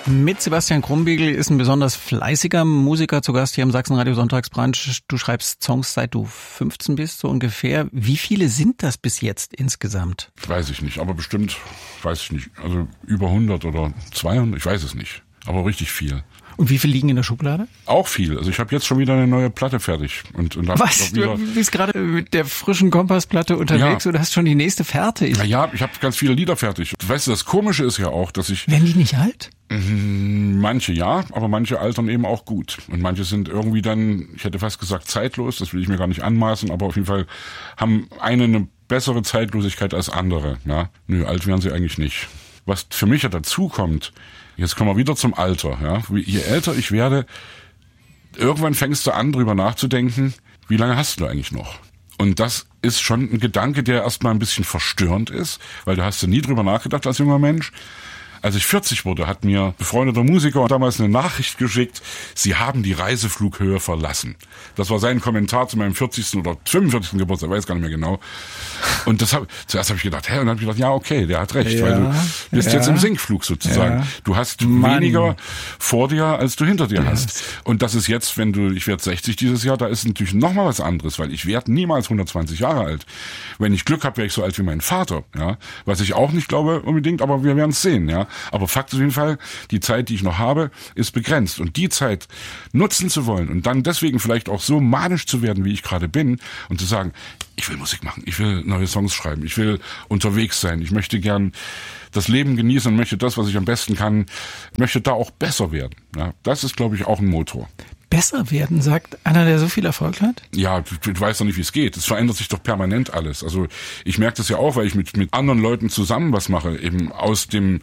Mit Sebastian Krumbiegel ist ein besonders fleißiger Musiker zu Gast hier im Sachsenradio Sonntagsbrunch. Du schreibst Songs, seit du 15 bist, so ungefähr. Wie viele sind das bis jetzt insgesamt? Weiß ich nicht, aber bestimmt, weiß ich nicht, also über 100 oder 200, ich weiß es nicht, aber richtig viel. Und wie viel liegen in der Schublade? Auch viel. Also ich habe jetzt schon wieder eine neue Platte fertig. Und was? Du bist gerade mit der frischen Kompassplatte unterwegs und hast schon die nächste fertig? Ja, ich habe ganz viele Lieder fertig. Weißt du, das Komische ist ja auch, dass ich... Werden die nicht alt? Manche ja, aber manche altern eben auch gut. Und manche sind irgendwie dann, ich hätte fast gesagt zeitlos, das will ich mir gar nicht anmaßen, aber auf jeden Fall haben eine bessere Zeitlosigkeit als andere. Ja? Nö, alt werden sie eigentlich nicht. Was für mich ja dazu kommt, jetzt kommen wir wieder zum Alter. Ja? Je älter ich werde, irgendwann fängst du an, drüber nachzudenken, wie lange hast du eigentlich noch? Und das ist schon ein Gedanke, der erstmal ein bisschen verstörend ist, weil da hast du nie drüber nachgedacht als junger Mensch. Als ich 40 wurde, hat mir befreundeter Musiker damals eine Nachricht geschickt, sie haben die Reiseflughöhe verlassen. Das war sein Kommentar zu meinem 40. oder 45. Geburtstag, weiß gar nicht mehr genau. Und zuerst habe ich gedacht, und dann habe ich gedacht, ja, okay, der hat recht, weil du bist jetzt im Sinkflug sozusagen. Ja. Du hast weniger vor dir, als du hinter dir hast. Und das ist jetzt, ich werde 60 dieses Jahr, da ist natürlich noch mal was anderes, weil ich werde niemals 120 Jahre alt. Wenn ich Glück habe, wäre ich so alt wie mein Vater, ja. Was ich auch nicht glaube unbedingt, aber wir werden es sehen, ja. Aber Fakt ist auf jeden Fall, die Zeit, die ich noch habe, ist begrenzt. Und die Zeit nutzen zu wollen und dann deswegen vielleicht auch so manisch zu werden, wie ich gerade bin und zu sagen, ich will Musik machen, ich will neue Songs schreiben, ich will unterwegs sein, ich möchte gern das Leben genießen und möchte das, was ich am besten kann, möchte da auch besser werden. Ja, das ist, glaube ich, auch ein Motor. Besser werden, sagt einer, der so viel Erfolg hat? Ja, du weißt doch nicht, wie es geht. Es verändert sich doch permanent alles. Also ich merke das ja auch, weil ich mit anderen Leuten zusammen was mache, eben aus dem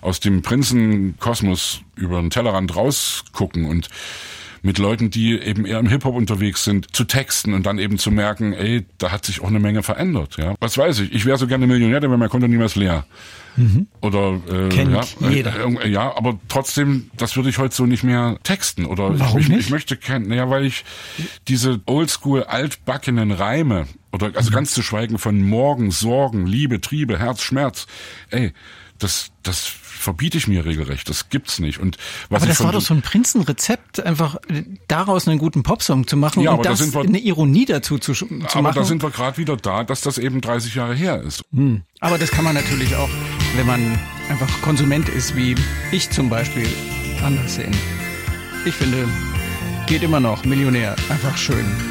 Prinzenkosmos über den Tellerrand rausgucken und mit Leuten, die eben eher im Hip-Hop unterwegs sind, zu texten und dann eben zu merken, ey, da hat sich auch eine Menge verändert. Ja, was weiß ich wäre so gerne Millionär, denn mein Konto niemals leer. Oder kennt jeder. Ja, aber trotzdem, das würde ich heute so nicht mehr texten. Oder warum nicht? Ich möchte weil ich diese oldschool altbackenen Reime oder also ganz zu schweigen von Morgen, Sorgen, Liebe, Triebe, Herz, Schmerz. Ey, das verbiete ich mir regelrecht. Das gibt's nicht. Und aber das war doch so ein Prinzenrezept, einfach daraus einen guten Popsong zu machen und das eine Ironie dazu zu machen. Aber da sind wir gerade wieder da, dass das eben 30 Jahre her ist. Aber das kann man natürlich auch, wenn man einfach Konsument ist, wie ich zum Beispiel, anders sehen. Ich finde, geht immer noch Millionär, einfach schön.